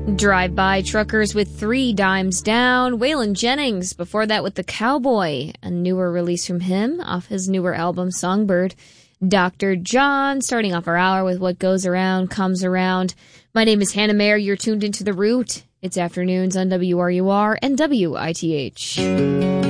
Drive-by truckers with 3 dimes down. Waylon Jennings, before that with The Cowboy, a newer release from him off his newer album Songbird. Dr. John, starting off our hour with What Goes Around Comes Around. My name is Hannah Mayer. You're tuned into The Root. It's afternoons on WRUR and WITH.